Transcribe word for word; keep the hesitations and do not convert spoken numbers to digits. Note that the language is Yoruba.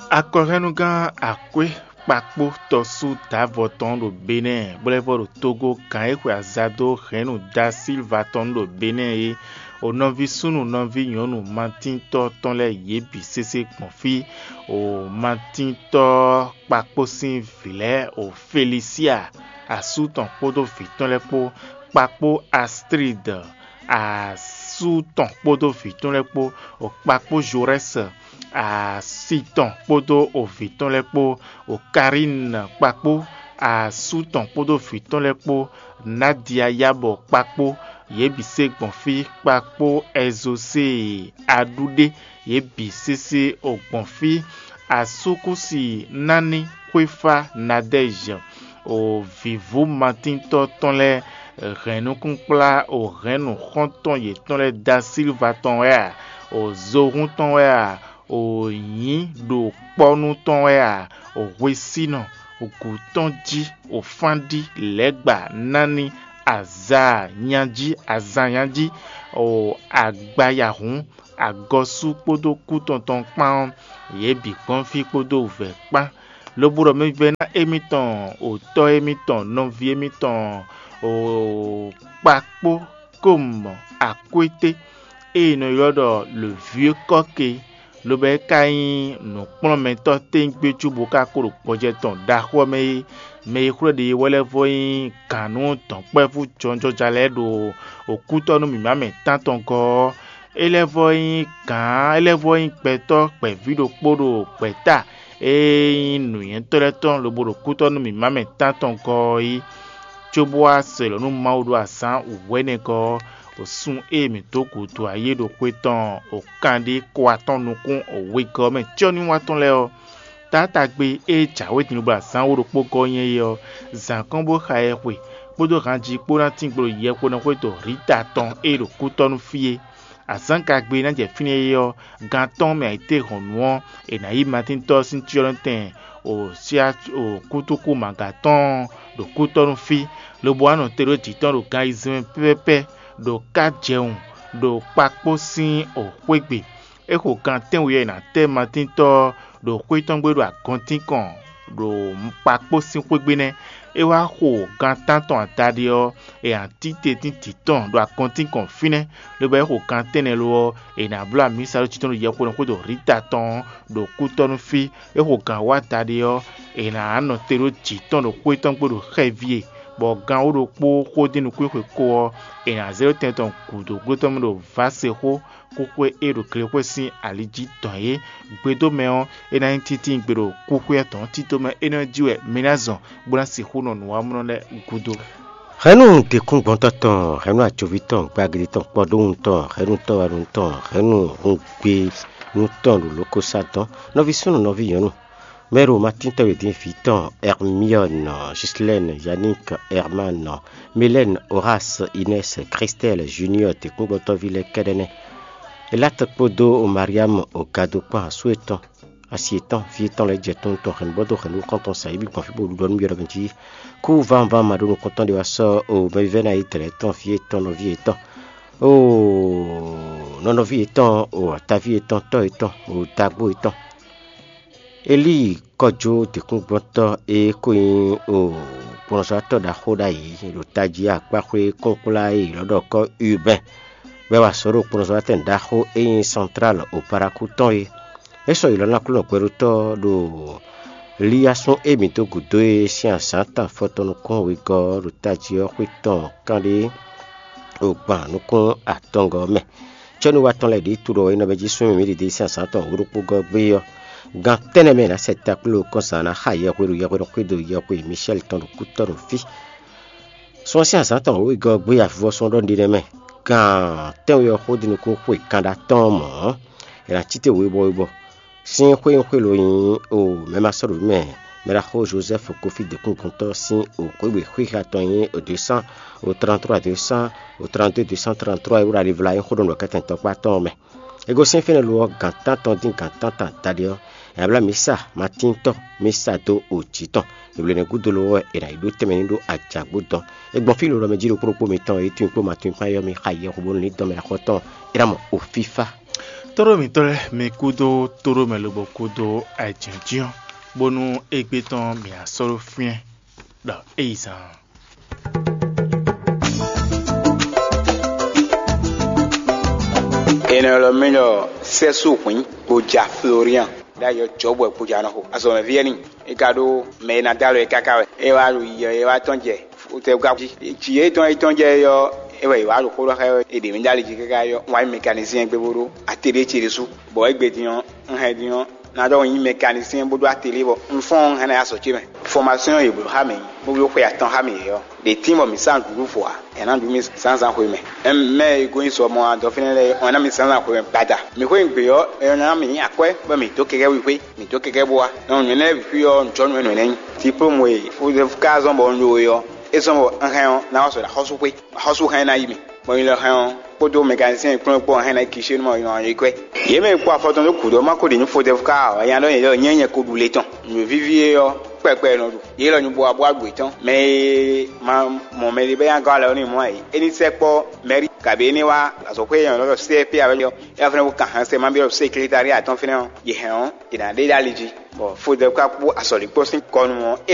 Akọrẹnugan akwe kpakpo tọsu davọtọn lo Benin bọlẹbọ lo Togo kan ekwe azado rẹnu da Silva tọn lo Benin ye o nọvi sunu nọvi nyɔnu matintɔ tɔn lẹ yebi sese kpɔnfi o matintɔ kpakpo si vilẹ o Felicia asutɔn kpodo vitɔn lẹ kpo kpakpo Astrid asutɔn kpodo vitɔn lẹ kpo o kpakpo Jaurès asitɔn kpodo o vitɔn lẹ kpo o Karine kpakpo asutɔn kpodo vitɔn lẹ kpo Nadia Yabɔ kpakpo yebi se gbɔnfi kpakpo Exaucé adude yebi sese o gbɔnfi asukusi nani kwefa Nadège o vivu matintɔ tɔn lẹ rẹnu kunkpla o rẹnu xɔntɔn ye tɔn lẹ da Silva tɔn wɛa o zohun tɔn wɛa o yin do kpɔnu tɔn wɛa o wesinɔ o gutɔn dzi o fandi lɛgba nani aza nyanji aza nyanji o agbayahun agɔsu kpodo kutɔntɔn kpan yebi gbɔnfi kpodo vɛ kpan loboro mi vɛ na emitɔn o tɔ emitɔn nɔvi emitɔn o kpakpo kom akwete eye nɔ yɔdɔ le vieux kɔke lobɛ ka yin nukplɔmɛtɔ ten gbetsubo kako do kpɔdzɛtɔn daxɔmɛ me kura de wale voyin kanu ton kpefu tsɔntsɔdzalɛ do okutɔ nu mimame tantɔn kɔ ele voyin kan ele voyin kpɛtɔ kpɛvi do kpo do kpɛta eyi nuyɛntɔ lɛ tɔn lobo do kutɔ nu mimame tantɔn kɔ yi tsoboa sɛlɛ nu mawu do asan wɛnɛ kɔ o sun emi to kutu aye do kpetɔn o kan de kɔ atɔn nukun o we kɔ mɛ tiɔni watɔn lɛ o tata gbe e tsawe tinubu asan wo do kpo kɔ nye yɔ zankan bo xa yɛ ƒe kpodo hanji kpona ti gbolo yɛ kpona kpeto rita tɔn e do kutɔnu fie asan ka gbe na jɛ fini yɔ gantɔn mɛ ite hɔnuɔ ena yi matintɔ si tiɔnu tɛn o sia o kutuku magatɔn do kutɔnu fi lobo anɔ te do titɔn do gan izɛmɛ pɛpɛpɛ do ka jɛun do kpakpo si o ƒegbe exɔ gan tɛn wo yɛ na tɛ matintɔ do kpetɔngbe do agɔnti kɔn do kpakpo si ƒegbe nɛ ewa xɔ gan tantɔn atadiɔ eya tite titi tɔn do agɔnti kɔn finɛ lobe exɔ gan tɛnɛ lɔ ena blo amisa do titɔn do yɛ kpɔnɔ kó do rita tɔn do kutɔnu fi exɔ gan wa tadiɔ ena anɔ te do titɔn do kpetɔngbe do xɛvie bɔn gan wo do kpo xɔdinu kó exɔ kó ena zero tɛntɔn kudo gbɛtɔn do va se xɔ kókó eɖo kele kó si alidzi tɔn ye gbedomɛ ena yin titi gbedo kókó tɔn titome ena dziwɛ mina zɔn gbɔna si xɔ nɔ nua mɔ lɛ gudo. Henu dekun gbɔntɔ tɔn henu atsovi tɔn gbagidi tɔn kpɔdohun tɔn henu tɔn wadun tɔn henu ŋugbe nutɔn loloko sa tɔn nɔvi sunu nɔvi yɔnu mɛro matintɔ wedin fi tɔn Hermione Gislaine Yannick Herman Mélène Horace Inès Christelle Junior dekun gbɔntɔ vi lɛ kɛdɛnɛ elate kpodo o Mariam o gado kpa asuetɔn asietɔn vietɔn lɛ jɛtɔn tɔn hɛn bɔdo hɛn kɔntɔn sa ibi kɔn fi bo ludɔn mi yɔrɔ bɛnti ku van van ma do no kɔntɔn de wa sɔ o bɛvɛ na yi tɛrɛ tɔn vietɔn no vietɔn o nɔnɔ vietɔn o ata vietɔn tɔ etɔn o dagbo etɔn eli kɔdzo dekun gbɔntɔ e ko yin o kpɔnɔsɔtɔ da xɔ da yi lo tadzi akpaxɔe kɔnkɔla yi lɔdɔ kɔ ubɛn bɛ wa sɔrɔ kpɔnɔsɔ tɛ da xɔ eyin central o parakutɔn ye esɔ yi lɔna kulɔ kpɛrutɔ do liason emi to gudo ye sian satan fɔtɔnu kɔn we gɔ do tadzi ɔxɔ tɔn kan de o gban nukun atɔngɔ mɛ tsɔnu wa tɔn lɛ de tu dɔ ena bɛ dzi sun mi de de sian satan wodokpo gɔ gbe yɔ gan tɛnɛ mɛ na sɛ takplo kɔsan na xa yɛ koe do yɛ koe do koe do yɛ koe Michel tɔn do kutɔ do fi sɔn sian satan we gɔ gbe afɔ sɔn dɔ di dɛ mɛ gan tɛn yɔ xɔ dinu ko koe kan da tɔn mɔ ɛna tite we bɔ we bɔ sin koe koe lo yin o mɛ ma sɔrɔ mɛ mɛ la xɔ Joseph Kofi dekun kɔntɔ sin o koe be koe ka tɔn yin o deux cents o trente-trois deux cents o trente-deux deux cent trente-trois ewura de vla yin xɔ dɔn do kɛtɛn tɔ kpa tɔn mɛ ego sin fɛnɛ lo gan tan tɔn din gan tan tan ta de yɔ ɛbla misa matintɔ misa do o titɔn ebilene gudolo wɔ ena ido tɛmɛni do adzagbo dɔn egbɔn fi lo lɔ mɛ dzi do kpokpo mi tɔn etu kpo ma tun kpa yɔ mi xa yɛ ko bo ni dɔn mɛ la xɔ tɔn era mɔ o fifa. toro mi tore mi kudo toro me lobo kudo ajenjion bonu egbeton mi asoro fien da eisan. Ene lo melo sesu kwin boja Florian da yo jobo e boja no ho aso me vieni e kado me na dalo e kaka e wa ru yo e wa tonje o te gba ji e ton e tonje yo e wa wa ru ko lo ha e de mi dali ji kaka yo wa mécanicien gbe boro atere chiri su bo egbe dion nhe dion na do yin mécanicien bodo atere bo nfon ha na aso chi me formation e bo ha me mo bi ko ya ton ha me yo de team of misan group for e na do mi sans an ko me em me go in so mo do finele ona mi sans an ko me bada mi ko ngbe yo e na mi akwe ba mi to keke wi kwe mi to keke bo na nyu na bi yo ncho no no nen ti promo e fu de ka zo bo nyo yo e so mo an han na so da hosu kwe hosu han na yimi mo ile han podo mécanicien pro po han na kiche mo yo an kwe ye me kwa foto no kudo ma ko de ni fo de ka ya no ye nyenye ko du leton mi vivie yo pepe no du ye lo ni bo abo agbe tan me ma mo me be yan ga lo ni mo ai eni sepo meri ka be ni wa aso kwe yan lo C P ave yo e fa ko kan se ma bi o secretariat ton fina ye han ina de daliji bo fo de ka po aso li posin ko no